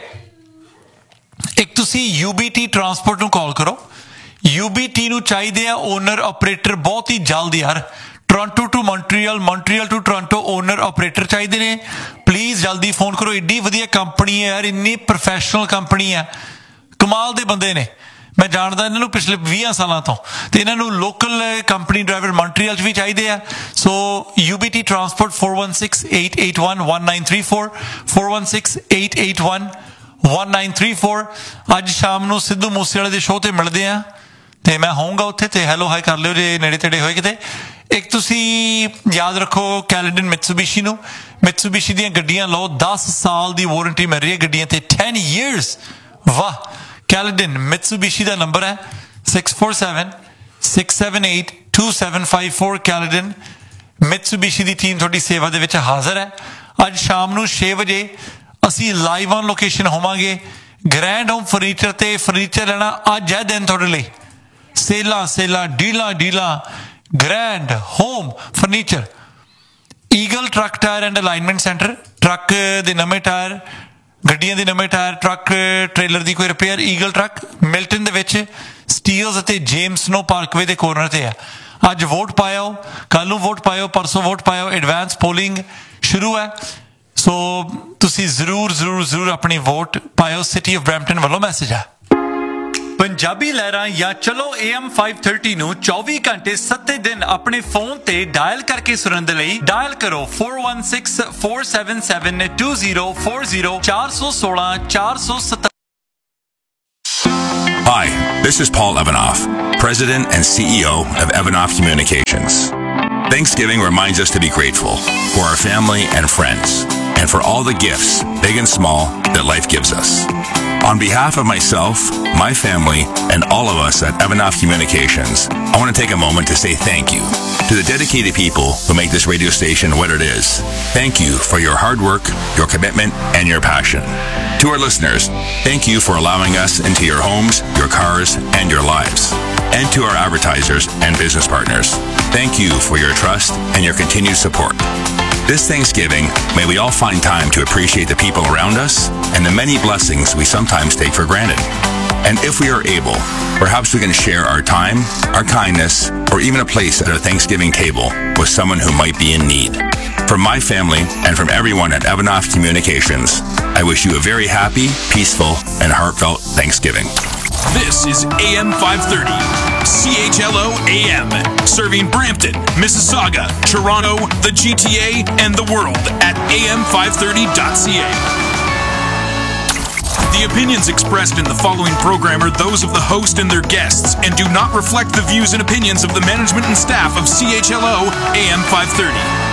ਇੱਕ ਤੁਸੀਂ ਯੂਬੀਟੀ ਟਰਾਂਸਪੋਰਟ ਨੂੰ ਕਾਲ ਕਰੋ ਯੂਬੀਟੀ ਨੂੰ ਚਾਹੀਦੇ ਆ ਓਨਰ ਆਪਰੇਟਰ ਬਹੁਤ ਹੀ ਜਲਦ ਯਾਰ Toronto to Montreal Montreal to Toronto owner operator ਚਾਹੀਦੇ ਨੇ ਪਲੀਜ਼ ਜਲਦੀ ਫੋਨ ਕਰੋ ਏਡੀ ਵਧੀਆ ਕੰਪਨੀ ਹੈ ਯਾਰ ਇੰਨੀ ਪ੍ਰੋਫੈਸ਼ਨਲ ਕੰਪਨੀ ਹੈ ਕਮਾਲ ਦੇ ਬੰਦੇ ਨੇ ਮੈਂ ਜਾਣਦਾ ਇਹਨਾਂ ਨੂੰ ਪਿਛਲੇ ਵੀਹ ਸਾਲਾਂ ਤੋਂ ਤੇ ਇਹਨਾਂ ਨੂੰ ਲੋਕਲ ਕੰਪਨੀ ਡਰਾਈਵਰ ਮੌਂਟਰੀਅਲ 'ਚ ਵੀ ਚਾਹੀਦੇ ਆ ਸੋ ਯੂਬੀਟੀ transport four one six eight eight one one nine three four four one six eight eight one one nine three four ਅੱਜ ਸ਼ਾਮ ਨੂੰ ਸਿੱਧੂ ਮੂਸੇਵਾਲੇ ਦੇ ਸ਼ੋਅ ਤੇ ਮਿਲਦੇ ਆ ਤੇ ਮੈਂ ਹੋਊਂਗਾ ਉੱਥੇ ਤੇ ਹੈਲੋ ਹਾਈ ਕਰ ਲਿਓ ਜੇ ਨੇੜੇ ਤੇੜੇ ਹੋਏ ਕਿਤੇ ਇੱਕ ਤੁਸੀਂ ਯਾਦ ਰੱਖੋ ਕੈਲਡਨ ਮਿਟਸੂਬਿਸ਼ੀ ਨੂੰ ਮਿਟਸੂਬਿਸ਼ੀ ਦੀਆਂ ਗੱਡੀਆਂ ਲਓ ਦਸ ਸਾਲ ਦੀ ਵਾਰੰਟੀ ਮਿਲ ਰਹੀ ਹੈ ਗੱਡੀਆਂ ਤੇ ten years ਵਾਹ ਕੈਲਡਨ ਮਿਟਸੂਬਿਸ਼ੀ ਦਾ ਨੰਬਰ ਹੈ six four seven six seven eight two seven five four Caledon ਮਿਟਸੂਬਿਸ਼ੀ ਦੀ ਟੀਮ ਤੁਹਾਡੀ ਸੇਵਾ ਦੇ ਵਿੱਚ ਹਾਜ਼ਰ ਹੈ ਅੱਜ ਸ਼ਾਮ ਨੂੰ ਛੇ ਵਜੇ ਅਸੀਂ ਲਾਈਵ ਔਨ ਲੋਕੇਸ਼ਨ ਹੋਵਾਂਗੇ ਗ੍ਰੈਂਡ ਹੋਮ ਫਰਨੀਚਰ ਤੇ ਫਰਨੀਚਰ ਲੈਣਾ ਅੱਜ ਹੈ ਦਿਨ ਤੁਹਾਡੇ ਲਈ ਸੇਲਾਂ ਸੇਲਾਂ ਡੀਲਾਂ ਡੀਲਾਂ grand home furniture eagle truck tyre and alignment centre, truck ਦੇ ਨਵੇਂ ਟਾਇਰ, ਗੱਡੀਆਂ ਦੇ ਨਵੇਂ ਟਾਇਰ, ਟਰੱਕ ਟ੍ਰੇਲਰ ਦੀ ਕੋਈ ਰਿਪੇਅਰ, ਈਗਲ ਟਰੱਕ ਮਿਲਟਨ ਦੇ ਵਿੱਚ ਸਟੀਲਸ ਅਤੇ ਜੇਮਸ ਨੋ ਪਾਰਕਵੇ ਦੇ ਕੋਰਨਰ ਤੇ ਆ। ਅੱਜ ਵੋਟ ਪਾਇਓ, ਕੱਲ ਨੂੰ ਵੋਟ ਪਾਇਓ, ਪਰਸੋਂ ਵੋਟ ਪਾਇਓ, ਐਡਵਾਂਸ ਪੋਲਿੰਗ ਸ਼ੁਰੂ ਹੈ। ਸੋ ਤੁਸੀਂ ਜ਼ਰੂਰ ਜ਼ਰੂਰ ਜ਼ਰੂਰ ਆਪਣੀ ਵੋਟ ਪਾਇਓ। ਸਿਟੀ ਆਫ ਬਰੈਂਪਟਨ ਵੱਲੋਂ ਮੈਸੇਜ ਆ। ਪੰਜਾਬੀ ਲਹਿਰਾਂ ਜਾਂ ਚਲੋ ਏ ਐਮ five thirty ਨੂੰ ਚੌਵੀ ਘੰਟੇ ਸੱਤੇ ਦਿਨ ਆਪਣੇ ਫੋਨ ਤੇ ਡਾਇਲ ਕਰਕੇ ਸੁਣਨ ਦੇ ਲਈ ਡਾਇਲ ਕਰੋ four one six four seven seven two zero four zero ਚਾਰ ਸੌ ਸੋਲਾਂ ਚਾਰ ਸੌ ਸੱਤਰ। Hi, this is Paul Evanoff, President and C E O of Evanoff Communications. Thanksgiving reminds us to be grateful for our family and friends, and for all the gifts, big and small, that life gives us. On behalf of myself, my family, and all of us at Evanoff Communications, I want to take a moment to say thank you to the dedicated people who make this radio station what it is. Thank you for your hard work, your commitment, and your passion. To our listeners, thank you for allowing us into your homes, your cars, and your lives. And to our advertisers and business partners, thank you for your trust and your continued support. This Thanksgiving, may we all find time to appreciate the people around us and the many blessings we sometimes take for granted. And if we are able, perhaps we can share our time, our kindness, or even a place at our Thanksgiving table with someone who might be in need. From my family and from everyone at Evanoff Communications, I wish you a very happy, peaceful, and heartfelt Thanksgiving. This is A M five thirty, C H L O A M, serving Brampton, Mississauga, Toronto, the G T A, and the world at A M five thirty dot C A. The opinions expressed in the following program are those of the host and their guests and do not reflect the views and opinions of the management and staff of C H L O A M five thirty.